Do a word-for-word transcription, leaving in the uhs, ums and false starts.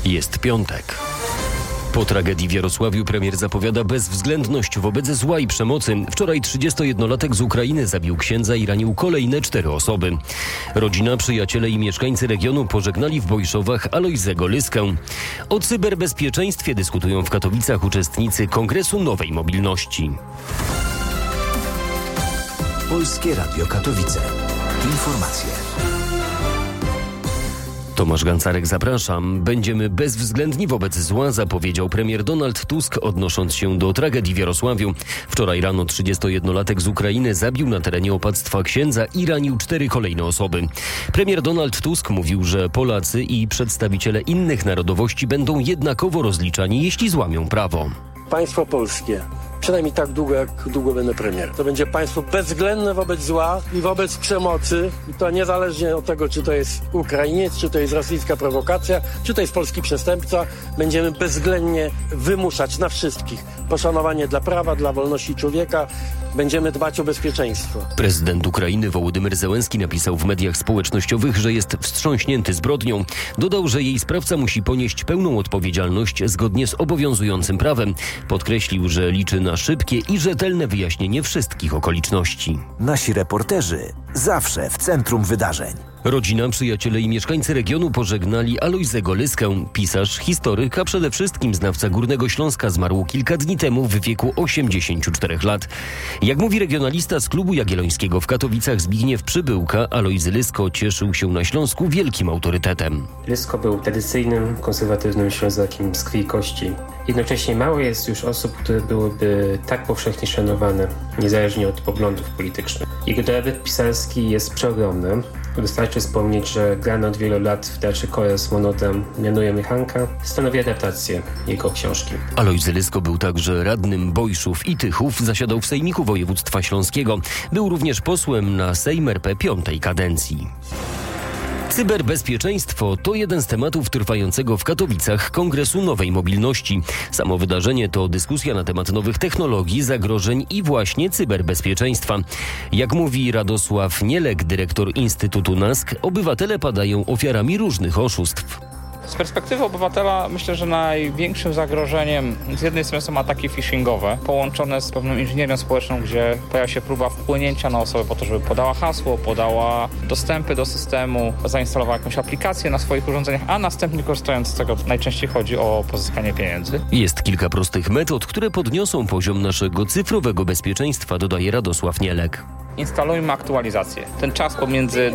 Jest piątek. Po tragedii w Jarosławiu premier zapowiada bezwzględność wobec zła i przemocy. Wczoraj trzydziestojednolatek z Ukrainy zabił księdza i ranił kolejne cztery osoby. Rodzina, przyjaciele i mieszkańcy regionu pożegnali w Bojszowach Alojzego Lyskę. O cyberbezpieczeństwie dyskutują w Katowicach uczestnicy Kongresu Nowej Mobilności. Polskie Radio Katowice. Informacje. Tomasz Gancarek, zapraszam. Będziemy bezwzględni wobec zła, zapowiedział premier Donald Tusk, odnosząc się do tragedii w Jarosławiu. Wczoraj rano trzydziestojednolatek z Ukrainy zabił na terenie opactwa księdza i ranił cztery kolejne osoby. Premier Donald Tusk mówił, że Polacy i przedstawiciele innych narodowości będą jednakowo rozliczani, jeśli złamią prawo. Państwo polskie, przynajmniej tak długo, jak długo będę premier, to będzie państwo bezwzględne wobec zła i wobec przemocy. I to niezależnie od tego, czy to jest Ukrainiec, czy to jest rosyjska prowokacja, czy to jest polski przestępca. Będziemy bezwzględnie wymuszać na wszystkich poszanowanie dla prawa, dla wolności człowieka. Będziemy dbać o bezpieczeństwo. Prezydent Ukrainy Wołodymyr Zełenski napisał w mediach społecznościowych, że jest wstrząśnięty zbrodnią. Dodał, że jej sprawca musi ponieść pełną odpowiedzialność zgodnie z obowiązującym prawem. Podkreślił, że liczy na szybkie i rzetelne wyjaśnienie wszystkich okoliczności. Nasi reporterzy zawsze w centrum wydarzeń. Rodzina, przyjaciele i mieszkańcy regionu pożegnali Alojzego Lyskę. Pisarz, historyk, a przede wszystkim znawca Górnego Śląska zmarł kilka dni temu w wieku osiemdziesięciu czterech lat. Jak mówi regionalista z Klubu Jagiellońskiego w Katowicach Zbigniew Przybyłka, Alojzy Lysko cieszył się na Śląsku wielkim autorytetem. Lysko był tradycyjnym, konserwatywnym Ślązakiem z krwi i kości. Jednocześnie mało jest już osób, które byłyby tak powszechnie szanowane, niezależnie od poglądów politycznych. Jego dorobek pisarski jest przeogromny. Wystarczy wspomnieć, że grany od wielu lat w teatrze Kole z Monotem Mianuje Mychanka stanowi adaptację jego książki. Alojzy Lysko był także radnym Bojszów i Tychów, zasiadał w Sejmiku Województwa Śląskiego. Był również posłem na Sejm R P piątej kadencji. Cyberbezpieczeństwo to jeden z tematów trwającego w Katowicach Kongresu Nowej Mobilności. Samo wydarzenie to dyskusja na temat nowych technologii, zagrożeń i właśnie cyberbezpieczeństwa. Jak mówi Radosław Nielek, dyrektor Instytutu NASK, obywatele padają ofiarami różnych oszustw. Z perspektywy obywatela myślę, że największym zagrożeniem z jednej strony są ataki phishingowe, połączone z pewną inżynierią społeczną, gdzie pojawia się próba wpłynięcia na osobę po to, żeby podała hasło, podała dostępy do systemu, zainstalowała jakąś aplikację na swoich urządzeniach, a następnie korzystając z tego najczęściej chodzi o pozyskanie pieniędzy. Jest kilka prostych metod, które podniosą poziom naszego cyfrowego bezpieczeństwa, dodaje Radosław Nielek. Instalujmy aktualizację. Ten czas pomiędzy